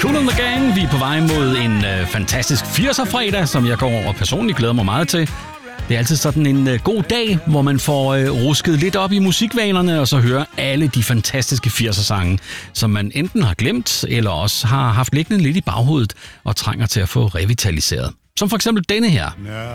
Kool and the Gang, vi er på vej mod en fantastisk 80'er-fredag, som jeg går og personligt glæder mig meget til. Det er altid sådan en god dag, hvor man får rusket lidt op i musikvanerne, og så hører alle de fantastiske 80'er-sange, som man enten har glemt, eller også har haft liggende lidt i baghovedet, og trænger til at få revitaliseret. Som for eksempel denne her.